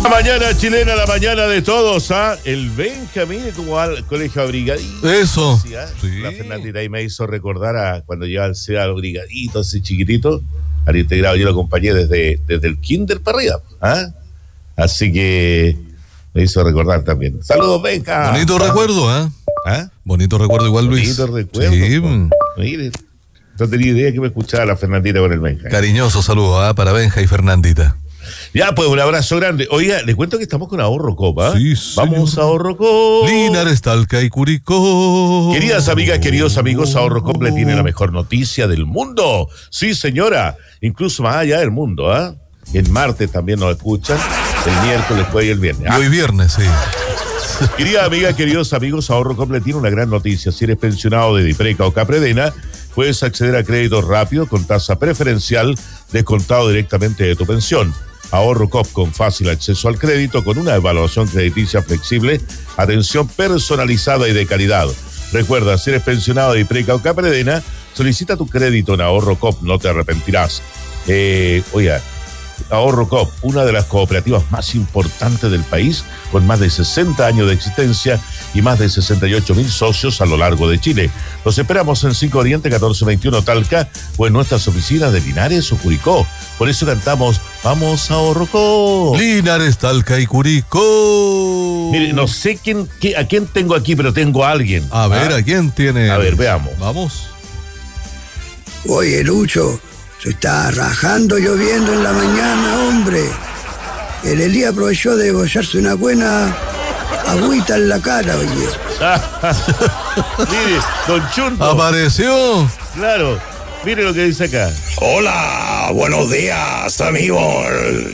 La mañana chilena, la mañana de todos, ¿ah? El Benjamín, como al colegio abrigadito. Eso. ¿Sí? Sí. La Fernandita ahí me hizo recordar a cuando yo al abrigadito, así chiquitito, al integrado, yo lo acompañé desde el kinder para arriba, ¿ah? Así que me hizo recordar también. Saludos, Benja. Bonito recuerdo, ¿eh? ¿Ah? Bonito recuerdo igual, Luis. Bonito recuerdo. Sí. Mire, no tenía idea que me escuchaba la Fernandita con el Benja. Cariñoso saludo, para Benja y Fernandita. Ya, pues un abrazo grande. Oiga, les cuento que estamos con Ahorro Copa. Sí, vamos a Ahorro Copa. Linares, Talca y Curicó. Queridas amigas, queridos amigos, Ahorro Copa le tiene la mejor noticia del mundo. Sí, señora. Incluso más allá del mundo, ¿ah? El martes también nos escuchan. El miércoles, jueves y el viernes. Y hoy viernes, sí. Querida amiga, queridos amigos, Ahorro Copa le tiene una gran noticia. Si eres pensionado de Dipreca o Capredena, puedes acceder a créditos rápidos con tasa preferencial descontado directamente de tu pensión. Ahorro COP con fácil acceso al crédito, con una evaluación crediticia flexible, atención personalizada y de calidad. Recuerda, si eres pensionado de Dipreca o Capredena, solicita tu crédito en Ahorro COP, no te arrepentirás. Oiga, Ahorro COP, una de las cooperativas más importantes del país, con más de 60 años de existencia y más de 68.000 socios a lo largo de Chile. Los esperamos en 5 Oriente 1421 Talca o en nuestras oficinas de Linares o Curicó. Por eso cantamos Vamos a Ahorro COP. Linares, Talca y Curicó. Mire, no sé a quién tengo aquí, pero tengo a alguien. A ver, ¿a quién tiene? A ver, veamos. Vamos. Oye, Lucho, se está rajando lloviendo en la mañana, hombre. El Elías aprovechó de gozarse una buena agüita en la cara, oye. Mire, don Chunto. Apareció. Claro, mire lo que dice acá. Hola, buenos días, amigos.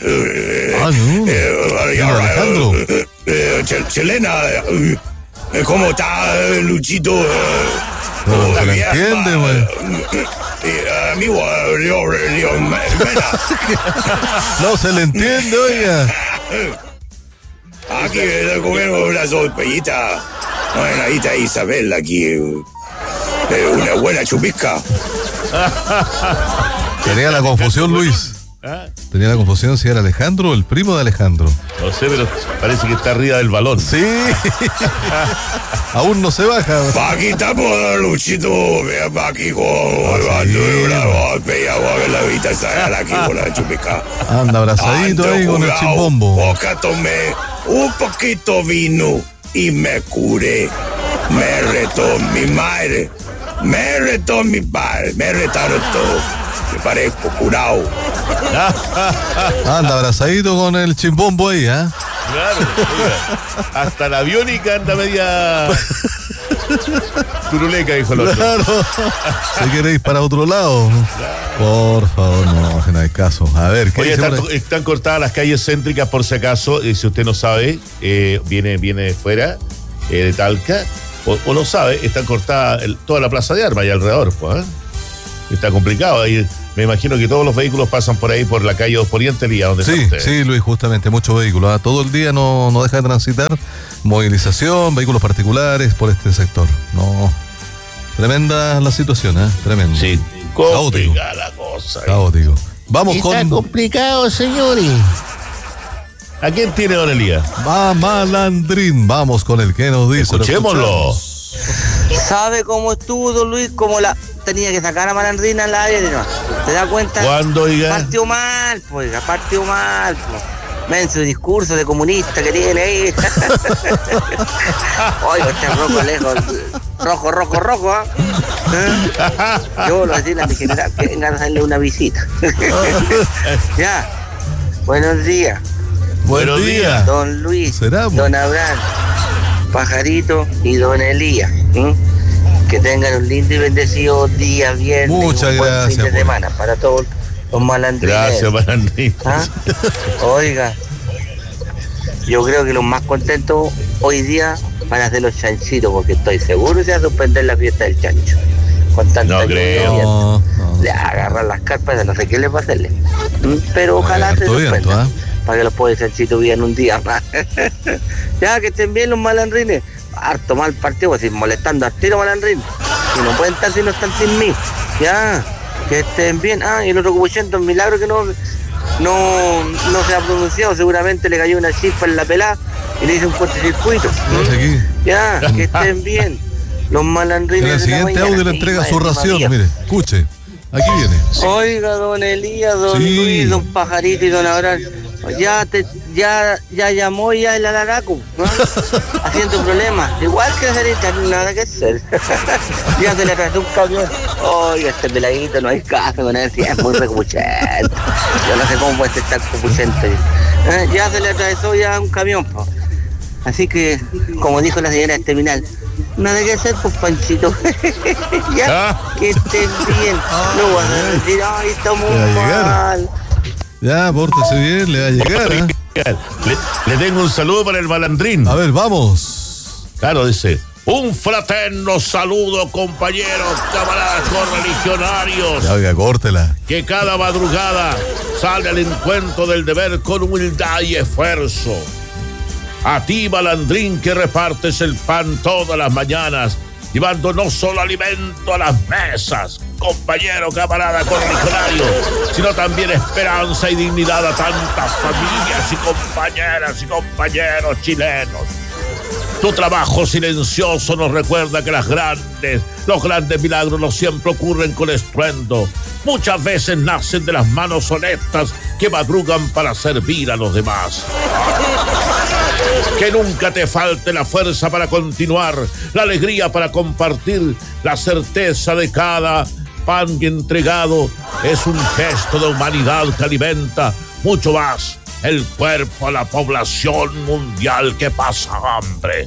Alejandro. Chilena, ¿cómo está, Luchito? No se le entiende, güey. Amigo, No se le entiende, oiga. Aquí comiendo una sorpellita. Bueno, ahí está Isabel, aquí. Una buena chupisca. Tenía la confusión, Luis. Tenía la confusión si era Alejandro o el primo de Alejandro. No sé, pero parece que está arriba del balón. Sí. Aún no se baja. Aquí estamos, Luchito. Vea, pa' aquí con la vida aquí con la chupisca. Anda abrazadito ahí con el chimbombo. Porque tomé un poquito vino y me curé. Me retó mi madre. Me retó mi padre. Me retaron todos. Me parezco curado. Anda abrazadito con el chimbombo ahí, ¿ah? Claro, oiga, hasta la aviónica anda media turuleca, dijo el otro. Claro. Si queréis para otro lado, por favor, no hagan caso. A ver, ¿qué Oye, dice están cortadas las calles céntricas por si acaso, si usted no sabe, viene de fuera, de Talca, o no sabe, están cortadas toda la plaza de armas y alrededor, pues, ¿eh? Está complicado ahí. Me imagino que todos los vehículos pasan por ahí, por la calle 2 Poniente, Elías, donde Sí, sí, Luis, justamente, muchos vehículos. Todo el día no deja de transitar. Movilización, vehículos particulares por este sector. No. Tremenda la situación, ¿eh? Tremenda. Sí, caótico. La cosa. Caótico. Vamos Está con. complicado, señores. ¿A quién tiene don Elías? Va Malandrín. Vamos con el que nos dice. Escuchémoslo. ¿Sabe cómo estuvo, don Luis? Como tenía que sacar a Malandrina al aire, ¿no? ¿Se da cuenta? ¿Cuándo, oiga? Partió mal, pues, partió mal, pues. Ven su discurso de comunista que tiene ahí. Oiga, este rojo lejos. Rojo, ¿ah? Yo lo decía a mi general que vengan a hacerle una visita. Ya. Buenos días. Buenos días. Don Luis, ¿Será? don Abraham, Pajarito y don Elías. Que tengan un lindo y bendecido día viernes. Muchas y un buen gracias, fin de pues. semana para todos los malandrines. Gracias, Malandrín. ¿Ah? Oiga, yo creo que los más contentos hoy día van a ser los chanchitos, porque estoy seguro que se va a suspender la fiesta del chancho. Con tanta No lluvia creo. abierta. No. Le agarran las carpas, no sé qué les va a hacerle. Pero ojalá se harto viento, suspenda. ¿ah? Para que los pobres chanchitos vivan un día más. Ya, que estén bien los malandrines. Harto mal partido, pues, molestando al tiro malandrín. Y no pueden estar si no están sin mí. Ya, que estén bien. Y el otro cubuchento, un milagro que no no se ha pronunciado, seguramente le cayó una chispa en la pelada y le hice un cortocircuito. Ya, que estén bien. Los malandrines. En el siguiente audio le entrega su ración, mire, escuche. Aquí viene. Oiga, don Elías, don Luis, don Pajarito y don Abraham. Ya llamó ya el Alaraco, ¿no? Haciendo problemas. Igual que Cerita, nada que hacer. Ya se le atrasó un camión. Oiga, este peladito, no hay caso con él, si es muy recupuchento. Yo no sé cómo puede ser tan recupuchento. Ya se le atravesó ya un camión, po. Así que, como dijo la señora del terminal, nada que hacer, pues, Panchito. Ya, que estén bien. No vas a decir, ay, estamos mal. Ya, pórtese bien, le va a llegar. Le tengo un saludo para el malandrín. A ver, vamos. Claro, dice: un fraterno saludo, compañeros, camaradas correligionarios. Ya, oiga, córtela. Que cada madrugada sale al encuentro del deber con humildad y esfuerzo. A ti, malandrín, que repartes el pan todas las mañanas, llevando no solo alimento a las mesas, compañero, camarada correligionario, sino también esperanza y dignidad a tantas familias y compañeras y compañeros chilenos. Tu trabajo silencioso nos recuerda que los grandes milagros no siempre ocurren con estruendo. Muchas veces nacen de las manos honestas que madrugan para servir a los demás. Que nunca te falte la fuerza para continuar, la alegría para compartir, la certeza de cada pan entregado es un gesto de humanidad que alimenta mucho más el cuerpo a la población mundial que pasa hambre.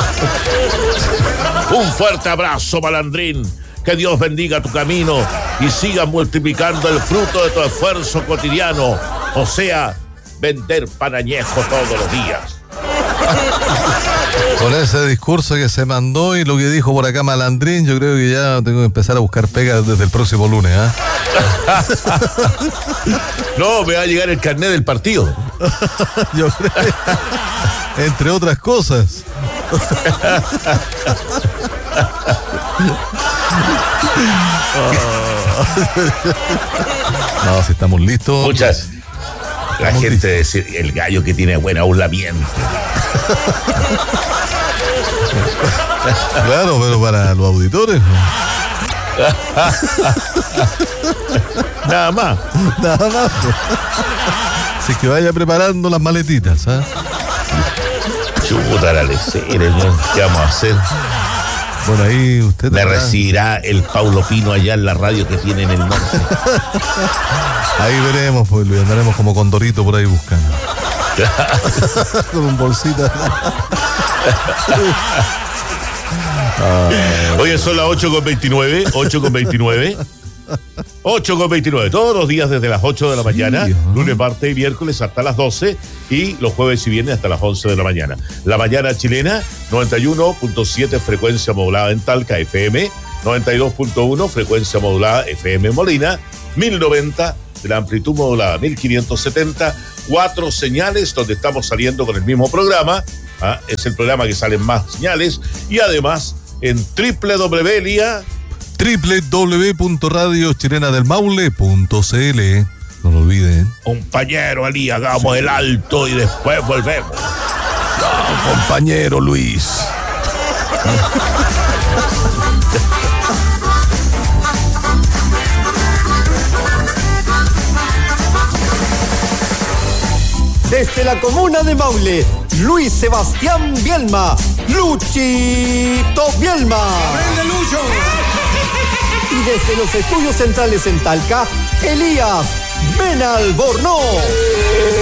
Un fuerte abrazo, malandrín. Que Dios bendiga tu camino y siga multiplicando el fruto de tu esfuerzo cotidiano, o sea, vender pan añejo todos los días. Con ese discurso que se mandó y lo que dijo por acá Malandrín, yo creo que ya tengo que empezar a buscar pega desde el próximo lunes, ¿eh? No, me va a llegar el carnet del partido. Yo creo, entre otras cosas. No, si estamos listos. Muchas. La gente dice, el gallo que tiene buen aulamiento. Claro, pero para los auditores, ¿no? Nada más. Nada más. Así que vaya preparando las maletitas, ¿eh? Chuta la lecera, ¿qué vamos a hacer? Bueno, ahí usted me recibirá el Paulo Pino allá en la radio que tiene en el norte. Ahí veremos, pues lo andaremos como Condorito por ahí buscando. Con un bolsita. Oye, son las 8:29, 8:29. 8:29, todos los días desde las 8 de la mañana, lunes, martes y miércoles hasta las 12 y los jueves y viernes hasta las 11 de la mañana. La mañana chilena, 91.7 frecuencia modulada en Talca, FM, 92.1 frecuencia modulada FM Molina, 1090 de la amplitud modulada, 1570, 4 señales donde estamos saliendo con el mismo programa. Es el programa que salen más señales y además en www.radiochilenadelmaule.cl. No lo olviden. Compañero Ali, hagamos el alto y después volvemos. Chao, compañero Luis. Desde la comuna de Maule, Luis Sebastián Bielma, Luchito Bielma. ¡Aprende, Lucho! Y desde los estudios centrales en Talca, Elías Benalbornoz.